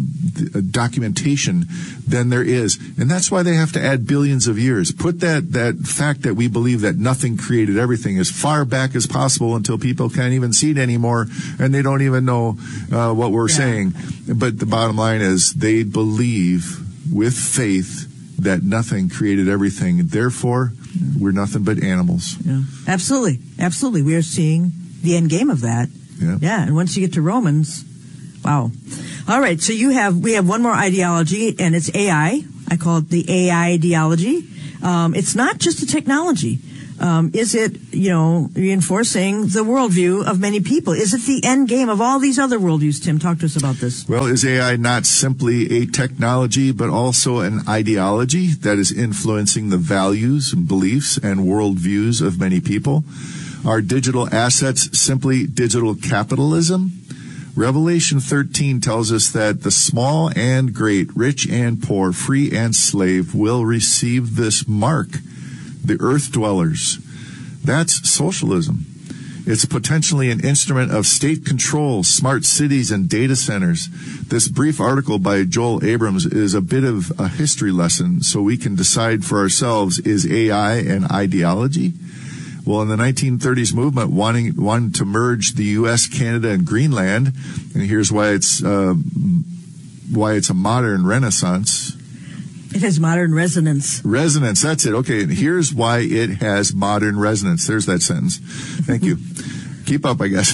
documentation than there is. And that's why they have to add billions of years. Put that fact that we believe that nothing created everything as far back as possible until people can't even see it anymore, and they don't even know what we're saying. But the bottom line is they believe with faith that nothing created everything. Therefore, we're nothing but animals. Yeah, absolutely. Absolutely. We are seeing the end game of that. Yeah. And once you get to Romans, wow. All right, so we have one more ideology, and it's AI. I call it the AI ideology. It's not just a technology. Is it, reinforcing the worldview of many people? Is it the end game of all these other worldviews? Tim, talk to us about this. Well, is AI not simply a technology, but also an ideology that is influencing the values, beliefs, and worldviews of many people? Are digital assets simply digital capitalism? Revelation 13 tells us that the small and great, rich and poor, free and slave will receive this mark. The earth dwellers. That's socialism. It's potentially an instrument of state control, smart cities, and data centers. This brief article by Joel Abrams is a bit of a history lesson so we can decide for ourselves, is AI an ideology? Well, in the 1930s movement, wanting to merge the U.S., Canada, and Greenland, and here's why it's a modern renaissance. It has modern resonance. Resonance, that's it. Okay, and here's why it has modern resonance. There's that sentence. Thank you. Keep up, I guess.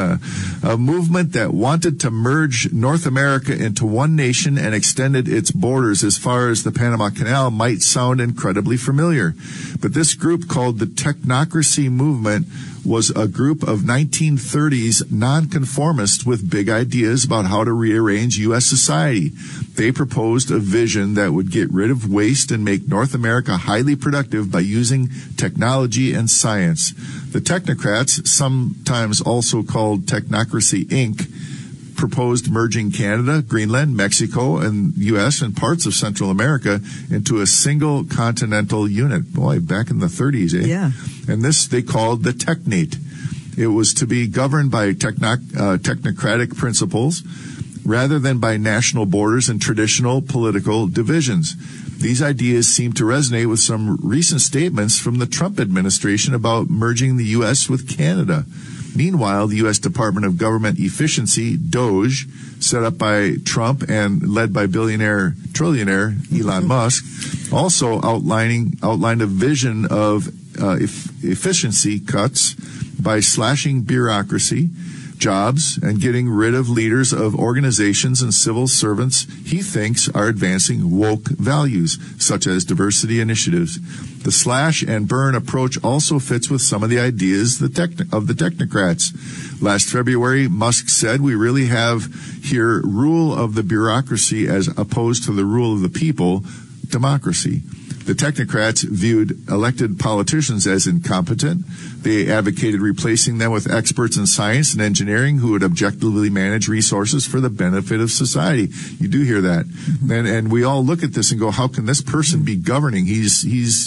A movement that wanted to merge North America into one nation and extended its borders as far as the Panama Canal might sound incredibly familiar. But this group, called the Technocracy Movement, was a group of 1930s nonconformists with big ideas about how to rearrange U.S. society. They proposed a vision that would get rid of waste and make North America highly productive by using technology and science. The technocrats, sometimes also called Technocracy Inc., proposed merging Canada, Greenland, Mexico, and U.S. and parts of Central America into a single continental unit. Boy, back in the 30s, eh? Yeah. And this they called the Technate. It was to be governed by technocratic principles rather than by national borders and traditional political divisions. These ideas seem to resonate with some recent statements from the Trump administration about merging the U.S. with Canada. Meanwhile, the U.S. Department of Government Efficiency, DOGE, set up by Trump and led by trillionaire Elon Musk, also outlined a vision of efficiency cuts by slashing bureaucracy, jobs, and getting rid of leaders of organizations and civil servants he thinks are advancing woke values, such as diversity initiatives. The slash and burn approach also fits with some of the ideas of the technocrats. Last February, Musk said, "We really have here rule of the bureaucracy as opposed to the rule of the people, democracy." The technocrats viewed elected politicians as incompetent. They advocated replacing them with experts in science and engineering who would objectively manage resources for the benefit of society. You do hear that. And we all look at this and go, how can this person be governing? He's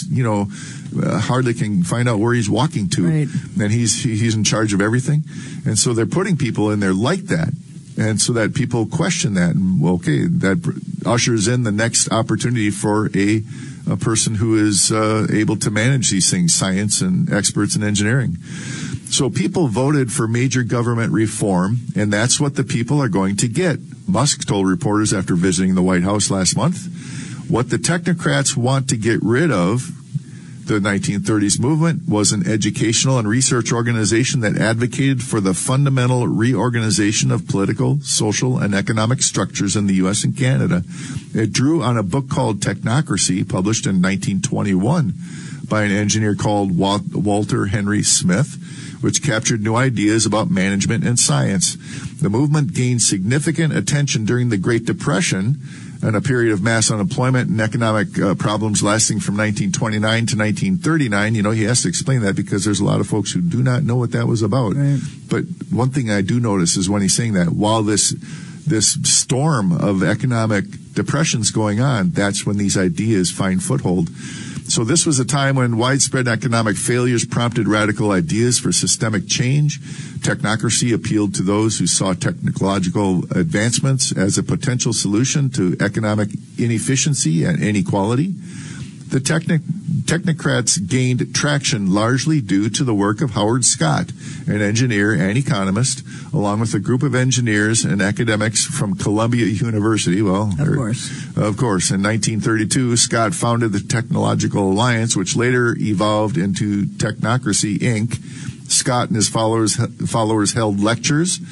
hardly can find out where he's walking to. Right. And he's in charge of everything. And so they're putting people in there like that. And so that people question that. And, well, okay, that ushers in the next opportunity for a person who is able to manage these things, science and experts in engineering. So people voted for major government reform, and that's what the people are going to get. Musk told reporters after visiting the White House last month, what the technocrats want to get rid of, the 1930s movement, was an educational and research organization that advocated for the fundamental reorganization of political, social, and economic structures in the U.S. and Canada. It drew on a book called Technocracy, published in 1921 by an engineer called Walter Henry Smith, which captured new ideas about management and science. The movement gained significant attention during the Great Depression, and a period of mass unemployment and economic problems lasting from 1929 to 1939. You know, he has to explain that because there's a lot of folks who do not know what that was about. Right. But one thing I do notice is when he's saying that, while this storm of economic depression's going on, that's when these ideas find foothold. So this was a time when widespread economic failures prompted radical ideas for systemic change. Technocracy appealed to those who saw technological advancements as a potential solution to economic inefficiency and inequality. The technocrats gained traction largely due to the work of Howard Scott, an engineer and economist, along with a group of engineers and academics from Columbia University. Of course. In 1932, Scott founded the Technological Alliance, which later evolved into Technocracy Inc. Scott and his followers held lectures,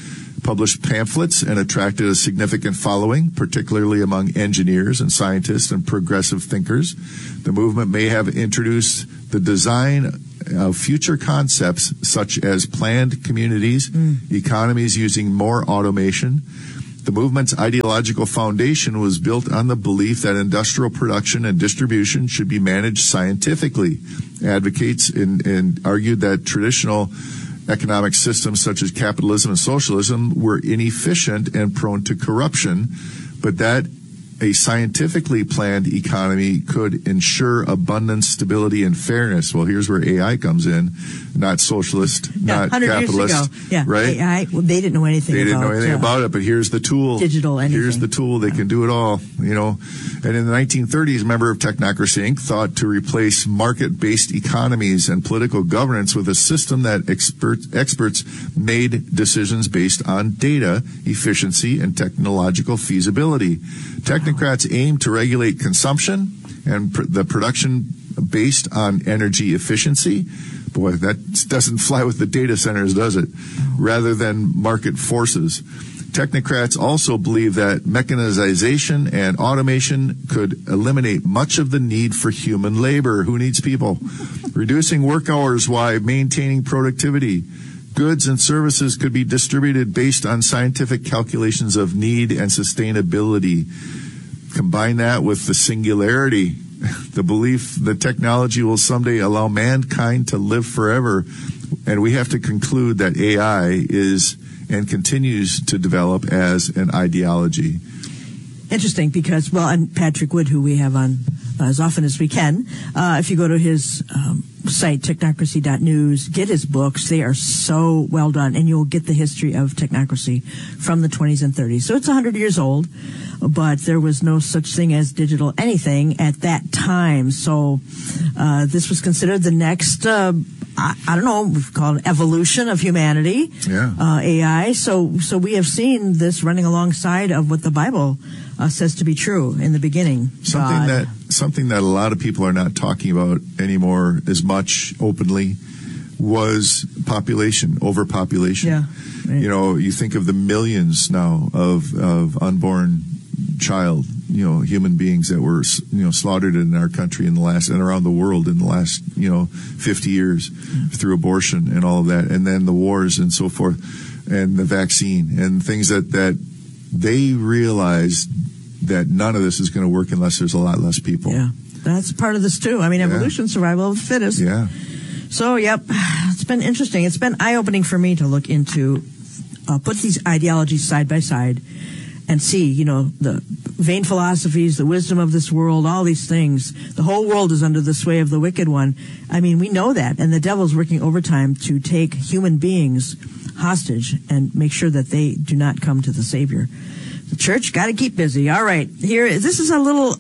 published pamphlets and attracted a significant following, particularly among engineers and scientists and progressive thinkers. The movement may have introduced the design of future concepts such as planned communities, economies using more automation. The movement's ideological foundation was built on the belief that industrial production and distribution should be managed scientifically. Advocates and argued that traditional economic systems such as capitalism and socialism were inefficient and prone to corruption, but that a scientifically planned economy could ensure abundance, stability, and fairness. Well, here's where AI comes in, not socialist, not 100 capitalist. years ago. Yeah, right? AI, well, they didn't know anything about it. They didn't know anything about it, but here's the tool. Digital anything. Here's the tool. They can do it all, you know. And in the 1930s, a member of Technocracy Inc. thought to replace market-based economies and political governance with a system that experts made decisions based on data, efficiency, and technological feasibility. Technocrats aim to regulate consumption and the production based on energy efficiency. Boy, that doesn't fly with the data centers, does it? Rather than market forces. Technocrats also believe that mechanization and automation could eliminate much of the need for human labor. Who needs people? Reducing work hours while maintaining productivity. Goods and services could be distributed based on scientific calculations of need and sustainability. Combine that with the singularity, the belief that technology will someday allow mankind to live forever. And we have to conclude that AI is and continues to develop as an ideology. Interesting, because, well, and Patrick Wood, who we have on as often as we can, if you go to his site, technocracy.news, get his books. They are so well done, and you'll get the history of technocracy from the 20s and 30s. So it's 100 years old, but there was no such thing as digital anything at that time. So this was considered the next I don't know, we've called it evolution of humanity, AI. So we have seen this running alongside of what the Bible says to be true in the beginning. Something that a lot of people are not talking about anymore as much openly was overpopulation. Yeah, right. You know, you think of the millions now of unborn child, human beings that were, slaughtered in our country and around the world in the last, 50 years through abortion and all of that. And then the wars and so forth and the vaccine and things that they realized that none of this is going to work unless there's a lot less people. Yeah. That's part of this too. I mean, evolution, survival of the fittest. Yeah. So, it's been interesting. It's been eye-opening for me to look into, put these ideologies side by side and see, the vain philosophies, the wisdom of this world, all these things. The whole world is under the sway of the wicked one. I mean, we know that. And the devil's working overtime to take human beings hostage and make sure that they do not come to the Savior. The church got to keep busy. All right. This is a little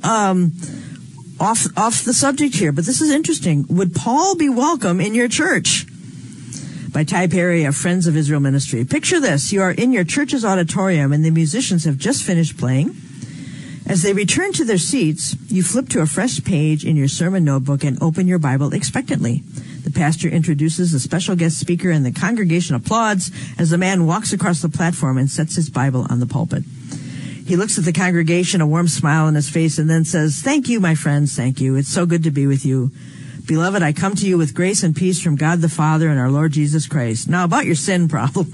off the subject here, but this is interesting. Would Paul be welcome in your church? By Ty Perry of Friends of Israel Ministry. Picture this. You are in your church's auditorium and the musicians have just finished playing. As they return to their seats, you flip to a fresh page in your sermon notebook and open your Bible expectantly. The pastor introduces a special guest speaker and the congregation applauds as the man walks across the platform and sets his Bible on the pulpit. He looks at the congregation, a warm smile on his face, and then says, "Thank you, my friends, thank you. It's so good to be with you. Beloved, I come to you with grace and peace from God the Father and our Lord Jesus Christ." Now, about your sin problem.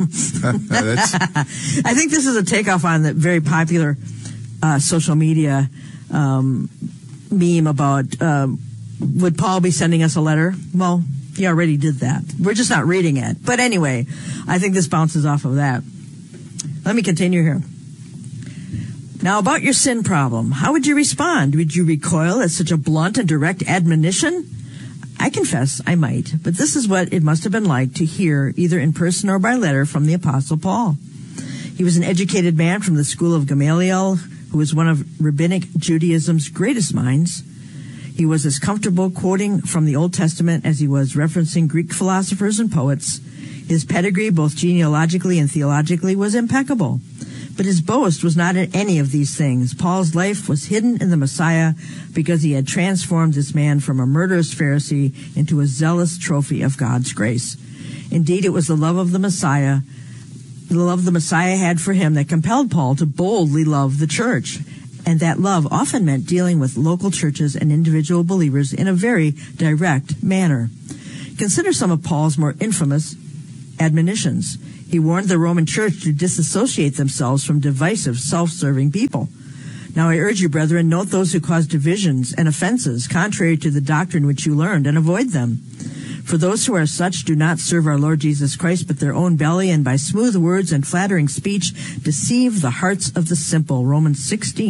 I think this is a takeoff on the very popular social media meme about would Paul be sending us a letter? Well, he already did that. We're just not reading it. But anyway, I think this bounces off of that. Let me continue here. Now, about your sin problem, how would you respond? Would you recoil at such a blunt and direct admonition? I confess I might, but this is what it must have been like to hear, either in person or by letter, from the Apostle Paul. He was an educated man from the school of Gamaliel, who was one of Rabbinic Judaism's greatest minds. He was as comfortable quoting from the Old Testament as he was referencing Greek philosophers and poets. His pedigree, both genealogically and theologically, was impeccable. But his boast was not in any of these things. Paul's life was hidden in the Messiah because he had transformed this man from a murderous Pharisee into a zealous trophy of God's grace. Indeed, it was the love of the Messiah the love the Messiah had for him that compelled Paul to boldly love the church. And that love often meant dealing with local churches and individual believers in a very direct manner. Consider some of Paul's more infamous admonitions. He warned the Roman church to disassociate themselves from divisive, self-serving people. Now I urge you, brethren, note those who cause divisions and offenses contrary to the doctrine which you learned, and avoid them. For those who are such do not serve our Lord Jesus Christ, but their own belly, and by smooth words and flattering speech deceive the hearts of the simple. Romans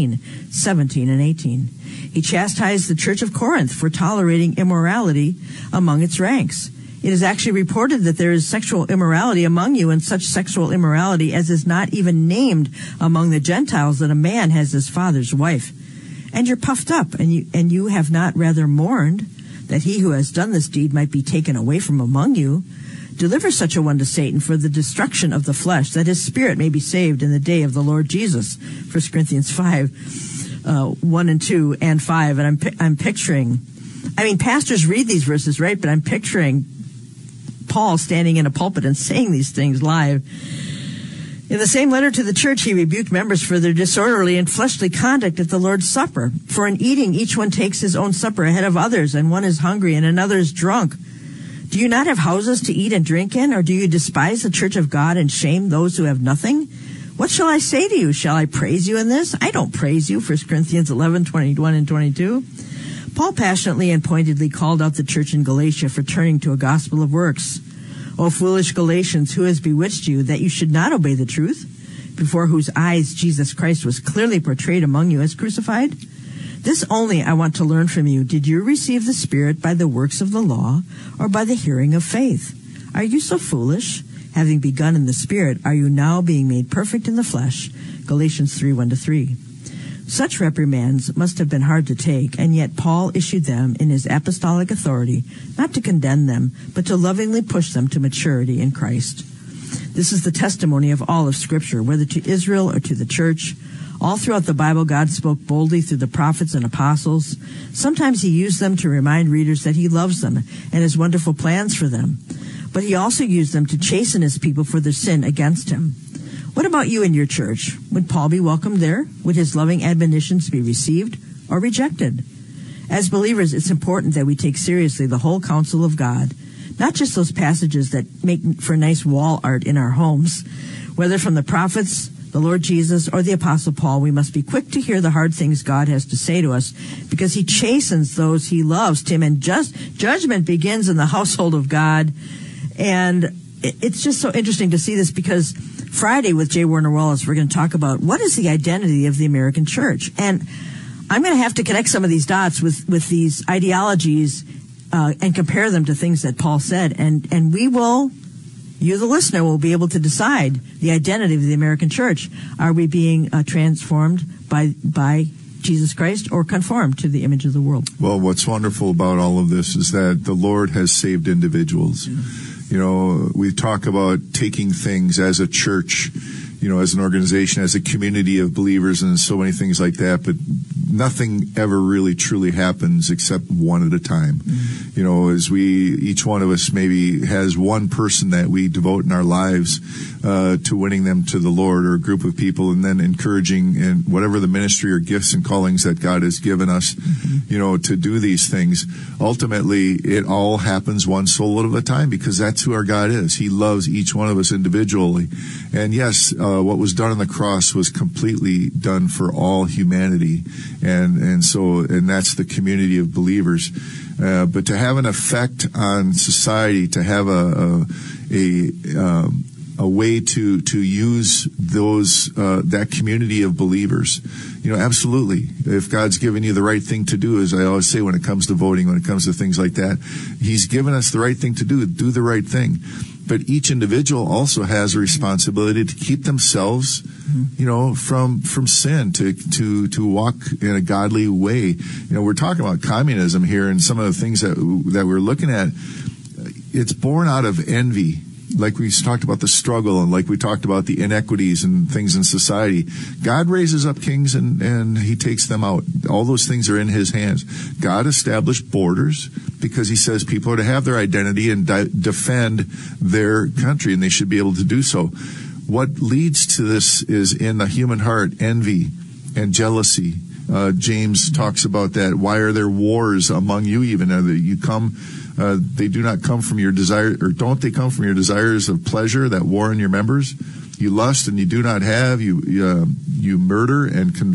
16:17 and 18. He chastised the church of Corinth for tolerating immorality among its ranks. It is actually reported that there is sexual immorality among you, and such sexual immorality as is not even named among the Gentiles, that a man has his father's wife. And you're puffed up, and you have not rather mourned that he who has done this deed might be taken away from among you. Deliver such a one to Satan for the destruction of the flesh, that his spirit may be saved in the day of the Lord Jesus. 1 Corinthians 5, 1 and 2 and 5. And I'm picturing, pastors read these verses, right? But I'm picturing Paul standing in a pulpit and saying these things live. In the same letter to the church, he rebuked members for their disorderly and fleshly conduct at the Lord's Supper. For in eating, each one takes his own supper ahead of others, and one is hungry and another is drunk. Do you not have houses to eat and drink in, or do you despise the church of God and shame those who have nothing? What shall I say to you? Shall I praise you in this? I don't praise you. 1 Corinthians 11:21 and 22. Paul passionately and pointedly called out the church in Galatia for turning to a gospel of works. O foolish Galatians, who has bewitched you that you should not obey the truth, before whose eyes Jesus Christ was clearly portrayed among you as crucified? This only I want to learn from you. Did you receive the Spirit by the works of the law, or by the hearing of faith? Are you so foolish? Having begun in the Spirit, are you now being made perfect in the flesh? Galatians 3:1-3. Such reprimands must have been hard to take, and yet Paul issued them in his apostolic authority, not to condemn them, but to lovingly push them to maturity in Christ. This is the testimony of all of Scripture, whether to Israel or to the church. All throughout the Bible, God spoke boldly through the prophets and apostles. Sometimes he used them to remind readers that he loves them and has wonderful plans for them. But he also used them to chasten his people for their sin against him. What about you and your church? Would Paul be welcomed there? Would his loving admonitions be received or rejected? As believers, it's important that we take seriously the whole counsel of God, not just those passages that make for nice wall art in our homes. Whether from the prophets, the Lord Jesus, or the Apostle Paul, we must be quick to hear the hard things God has to say to us, because he chastens those he loves. Tim, and judgment begins in the household of God. And it's just so interesting to see this, because Friday with J. Warner Wallace, we're going to talk about what is the identity of the American church. And I'm going to have to connect some of these dots with these ideologies and compare them to things that Paul said. And we will, you the listener, will be able to decide the identity of the American church. Are we being transformed by Jesus Christ, or conformed to the image of the world? Well, what's wonderful about all of this is that the Lord has saved individuals. You know, we talk about taking things as a church, as an organization, as a community of believers, and so many things like that, but nothing ever really truly happens except one at a time. Mm-hmm. As each one of us maybe has one person that we devote in our lives to winning them to the Lord, or a group of people, and then encouraging in whatever the ministry or gifts and callings that God has given us, mm-hmm. To do these things. Ultimately, it all happens one soul at a time, because that's who our God is. He loves each one of us individually. And yes, what was done on the cross was completely done for all humanity. And that's the community of believers. But to have an effect on society, to have a way to use those that community of believers, absolutely. If God's given you the right thing to do, as I always say when it comes to voting, when it comes to things like that, He's given us the right thing to do the right thing. But each individual also has a responsibility to keep themselves, from sin, to walk in a godly way. We're talking about communism here, and some of the things that we're looking at. It's born out of envy. Like we talked about the struggle, and like we talked about the inequities and things in society. God raises up kings and He takes them out. All those things are in His hands. God established borders because He says people are to have their identity and defend their country, and they should be able to do so. what leads to this is in the human heart, envy and jealousy. James talks about that. Why are there wars among you even? They do not come from your desire, or don't they come from your desires of pleasure that war in your members? You lust and you do not have. You murder and